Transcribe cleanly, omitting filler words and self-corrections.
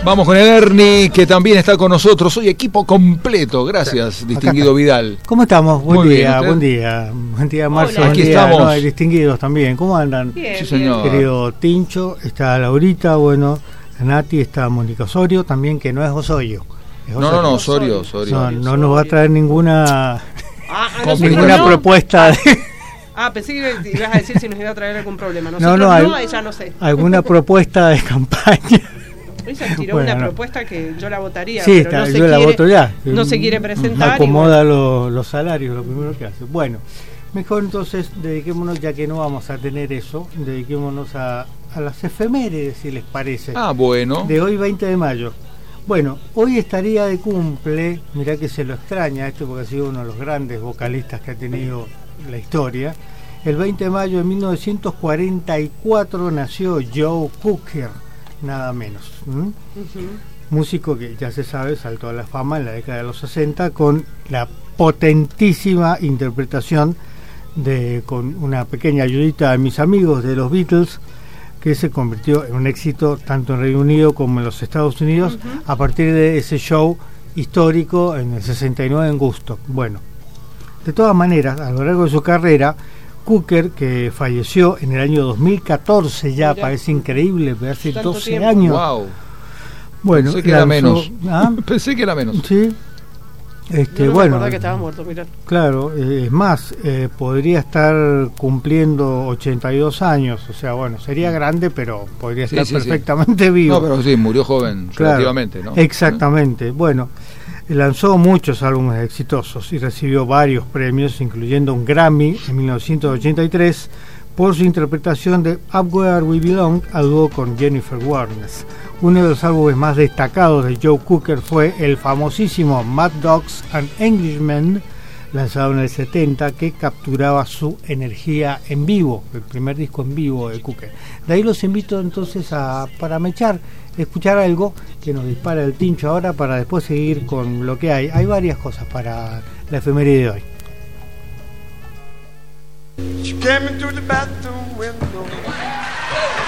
Vamos con el Ernie, que también está con nosotros. Hoy equipo completo. Gracias, distinguido Vidal. ¿Cómo estamos? Muy bien, Buen día, Marcio. Hola. Aquí estamos. No, distinguidos también. ¿Cómo andan? Bien, sí, señor. Querido Tincho, está Laurita, bueno, Nati, está Mónica Osorio, también que no es Osorio. Es No, Osorio. Osorio. No nos va a traer ninguna Complicación. propuesta de... Pensé que ibas a decir si nos iba a traer algún problema. Ya no sé. Alguna propuesta de campaña. Hoy se tiró una propuesta que yo la votaría, sí, pero no se yo quiere, la voto ya. No se quiere presentar. Acomoda los salarios, lo primero que hace. Bueno, mejor entonces dediquémonos, ya que no vamos a tener eso, dediquémonos a las efemérides, si les parece. Bueno. De hoy, 20 de mayo. Bueno, hoy estaría de cumple, mirá que se lo extraña esto porque ha sido uno de los grandes vocalistas que ha tenido la historia. El 20 de mayo de 1944 nació Joe Cocker, nada menos. Músico que ya se sabe saltó a la fama en la década de los 60 con la potentísima interpretación con una pequeña ayudita de mis amigos de los Beatles, que se convirtió en un éxito tanto en Reino Unido como en los Estados Unidos a partir de ese show histórico en el 69 en Woodstock. Bueno, de todas maneras, a lo largo de su carrera, Cocker, que falleció en el año 2014 ya, parece increíble, pero hace 12 tiempo. años. Wow. Bueno, pensé que era menos. ¿Ah? Pensé que era menos. Sí. Yo no me acordaba que estaba muerto, mirá. Claro, es más, podría estar cumpliendo 82 años, o sea, bueno, sería grande, pero podría estar perfectamente vivo. No, pero sí, murió joven, relativamente, ¿no? Exactamente. Bueno, lanzó muchos álbumes exitosos y recibió varios premios, incluyendo un Grammy en 1983 por su interpretación de Up Where We Belong, a dúo con Jennifer Warnes. Uno de los álbumes más destacados de Joe Cocker fue el famosísimo Mad Dogs and Englishmen, lanzado en el 70, que capturaba su energía en vivo, el primer disco en vivo de Cocker. De ahí los invito entonces para mechar, escuchar algo que nos dispara el Tincho ahora, para después seguir con lo que hay. Hay varias cosas para la efeméride de hoy. She came into the bathroom window.